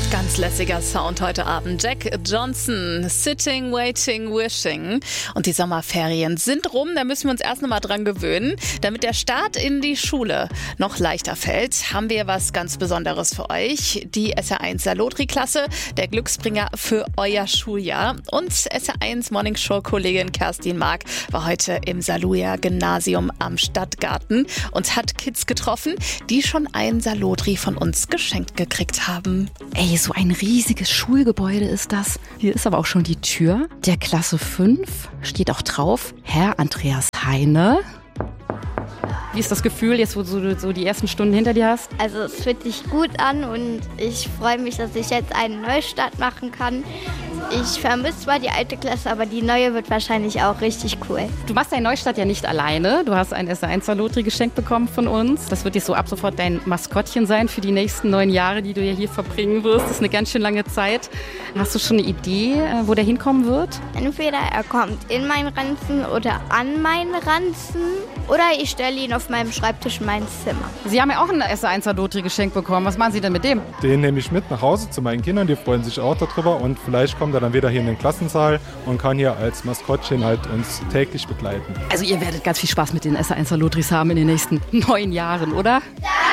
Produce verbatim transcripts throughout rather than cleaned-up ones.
Ganz lässiger Sound heute Abend. Jack Johnson, Sitting, Waiting, Wishing. Und die Sommerferien sind rum, da müssen wir uns erst noch mal dran gewöhnen. Damit der Start in die Schule noch leichter fällt, haben wir was ganz Besonderes für euch. Die S R eins Salotri-Klasse, der Glücksbringer für euer Schuljahr. Und S R eins Morning Show-Kollegin Kerstin Mark war heute im Saluja-Gymnasium am Stadtgarten und hat Kids getroffen, die schon ein Salotri von uns geschenkt gekriegt haben. Ey, so ein riesiges Schulgebäude ist das. Hier ist aber auch schon die Tür der Klasse fünf. Steht auch drauf, Herr Andreas Heine. Wie ist das Gefühl, jetzt wo du so die ersten Stunden hinter dir hast? Also es fühlt sich gut an und ich freue mich, dass ich jetzt einen Neustart machen kann. Ich vermisse zwar die alte Klasse, aber die neue wird wahrscheinlich auch richtig cool. Du machst deinen Neustart ja nicht alleine. Du hast ein S R eins Salotri geschenkt bekommen von uns. Das wird jetzt so ab sofort dein Maskottchen sein für die nächsten neun Jahre, die du ja hier verbringen wirst. Das ist eine ganz schön lange Zeit. Hast du schon eine Idee, wo der hinkommen wird? Entweder er kommt in meinen Ranzen oder an meinen Ranzen oder ich stelle ihn auf meinem Schreibtisch in mein Zimmer. Sie haben ja auch ein S R eins Salotri geschenkt bekommen. Was machen Sie denn mit dem? Den nehme ich mit nach Hause zu meinen Kindern. Die freuen sich auch darüber und vielleicht kommt er dann wieder hier in den Klassensaal und kann hier als Maskottchen halt uns täglich begleiten. Also ihr werdet ganz viel Spaß mit den S R eins Salotris haben in den nächsten neun Jahren, oder?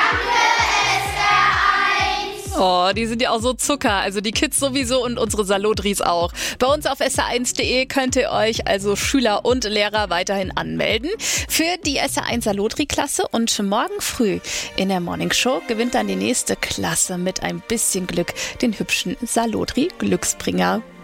Oh, die sind ja auch so Zucker, also die Kids sowieso und unsere Salotris auch. Bei uns auf S R eins punkt de könnt ihr euch also Schüler und Lehrer weiterhin anmelden für die S R eins Salotri-Klasse und morgen früh in der Morning Show gewinnt dann die nächste Klasse mit ein bisschen Glück den hübschen Salotri Glücksbringer.